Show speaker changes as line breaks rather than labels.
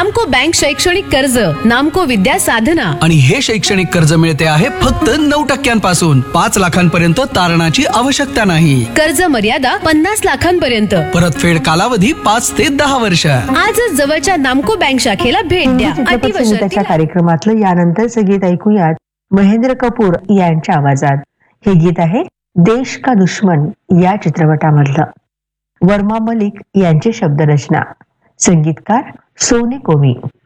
नामको बँक शैक्षणिक कर्ज, नामको विद्या साधना.
आणि हे शैक्षणिक कर्ज मिळते आहे फक्त 9% 5 लाखांपर्यंत तारणाची आवश्यकता नाही.
कर्ज मर्यादा 50 लाखांपर्यंत.
परतफेड कालावधी 5 ते 10 वर्ष.
आजच जवळच्या नामको बँक शाखेला भेट द्या. अटी व शर्ती
त्याच्या कार्यक्रमातलं यानंतरचं गीत ऐकूयात महेंद्र कपूर यांच्या आवाजात. हे गीत आहे देश का दुश्मन या चित्रपटामधलं. वर्मा मलिक यांची शब्दरचना, संगीतकार सोनी कोमी.